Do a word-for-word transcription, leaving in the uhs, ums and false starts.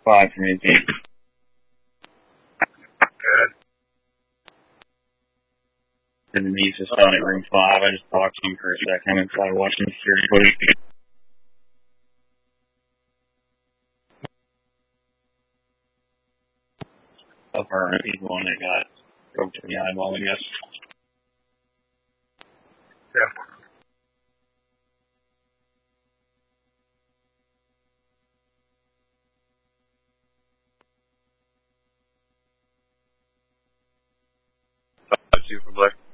Five from you, Pete. Good. Didn't need to start at room five. I just talked to you for a second and started watching security footage of her and people when it got poked in the eyeball, I guess. Yeah. That's you for Black.